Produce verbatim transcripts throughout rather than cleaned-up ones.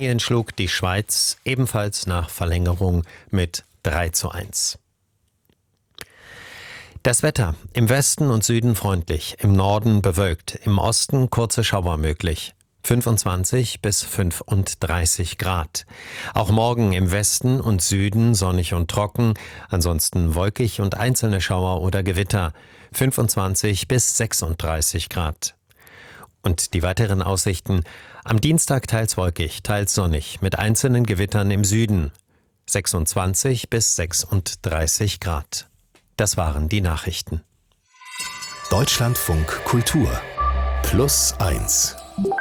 Schlug die Schweiz ebenfalls nach Verlängerung mit drei zu eins. Das Wetter: im Westen und Süden freundlich, im Norden bewölkt, im Osten kurze Schauer möglich. fünfundzwanzig bis fünfunddreißig Grad. Auch morgen im Westen und Süden sonnig und trocken, ansonsten wolkig und einzelne Schauer oder Gewitter. fünfundzwanzig bis sechsunddreißig Grad. Und die weiteren Aussichten: am Dienstag teils wolkig, teils sonnig, mit einzelnen Gewittern im Süden. sechsundzwanzig bis sechsunddreißig Grad. Das waren die Nachrichten. Deutschlandfunk Kultur Plus eins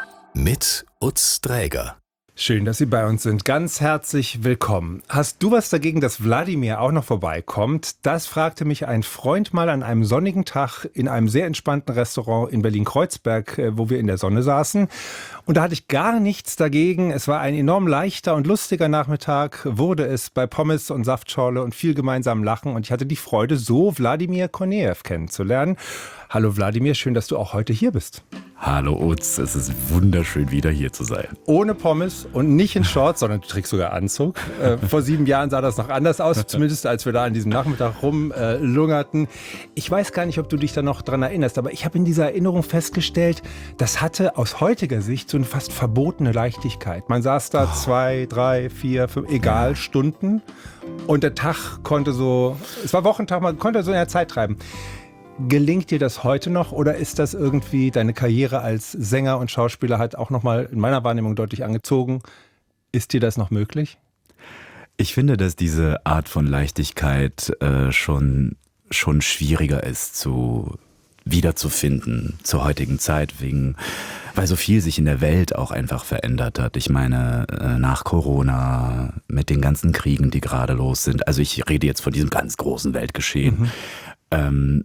mit Utz Dräger. Schön, dass Sie bei uns sind. Ganz herzlich willkommen. Hast du was dagegen, dass Wladimir auch noch vorbeikommt? Das fragte mich ein Freund mal an einem sonnigen Tag in einem sehr entspannten Restaurant in Berlin-Kreuzberg, wo wir in der Sonne saßen. Und da hatte ich gar nichts dagegen. Es war ein enorm leichter und lustiger Nachmittag, wurde es bei Pommes und Saftschorle und viel gemeinsamem Lachen. Und ich hatte die Freude, so Wladimir Kornejew kennenzulernen. Hallo Wladimir, schön, dass du auch heute hier bist. Hallo Utz, es ist wunderschön, wieder hier zu sein. Ohne Pommes und nicht in Shorts, sondern du trägst sogar Anzug. Äh, vor sieben Jahren sah das noch anders aus, zumindest als wir da an diesem Nachmittag rumlungerten. Äh, ich weiß gar nicht, ob du dich da noch dran erinnerst, aber ich habe in dieser Erinnerung festgestellt, das hatte aus heutiger Sicht so eine fast verbotene Leichtigkeit. Man saß da oh. zwei, drei, vier, fünf, egal, ja. Stunden und der Tag konnte so, es war Wochentag, man konnte so in der Zeit treiben. Gelingt dir das heute noch oder ist das irgendwie, deine Karriere als Sänger und Schauspieler hat auch nochmal in meiner Wahrnehmung deutlich angezogen? Ist dir das noch möglich? Ich finde, dass diese Art von Leichtigkeit äh, schon, schon schwieriger ist zu wiederzufinden zur heutigen Zeit, wegen, weil so viel sich in der Welt auch einfach verändert hat. Ich meine, äh, nach Corona, mit den ganzen Kriegen, die gerade los sind, also ich rede jetzt von diesem ganz großen Weltgeschehen, mhm. ähm,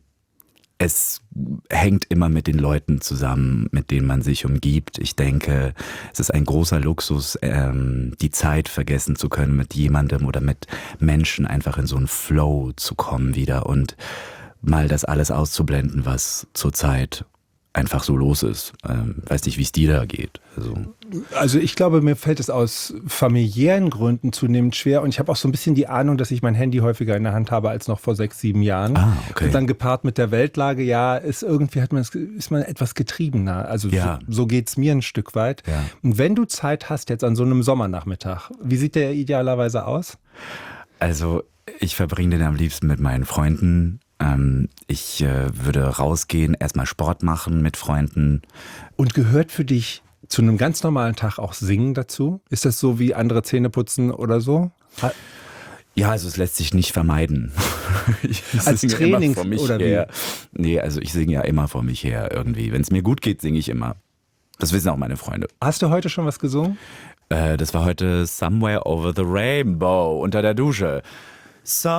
es hängt immer mit den Leuten zusammen, mit denen man sich umgibt. Ich denke, es ist ein großer Luxus, ähm, die Zeit vergessen zu können mit jemandem oder mit Menschen, einfach in so einen Flow zu kommen wieder und mal das alles auszublenden, was zurzeit einfach so los ist. Ähm, weiß nicht, wie es dir da geht. Also. also ich glaube, mir fällt es aus familiären Gründen zunehmend schwer und ich habe auch so ein bisschen die Ahnung, dass ich mein Handy häufiger in der Hand habe als noch vor sechs, sieben Jahren. Ah, okay. Und dann gepaart mit der Weltlage, ja, ist irgendwie hat man ist man etwas getriebener. Also ja. so, so geht es mir ein Stück weit. Ja. Und wenn du Zeit hast jetzt an so einem Sommernachmittag, wie sieht der idealerweise aus? Also ich verbringe den am liebsten mit meinen Freunden. Ähm, ich äh, würde rausgehen, erstmal Sport machen mit Freunden. Und gehört für dich zu einem ganz normalen Tag auch Singen dazu? Ist das so wie andere Zähne putzen oder so? Ja, also es lässt sich nicht vermeiden. Ich Als Trainings vor mich oder her. wie? Nee, also ich singe ja immer vor mich her irgendwie. Wenn es mir gut geht, singe ich immer. Das wissen auch meine Freunde. Hast du heute schon was gesungen? Äh, das war heute Somewhere Over the Rainbow unter der Dusche. So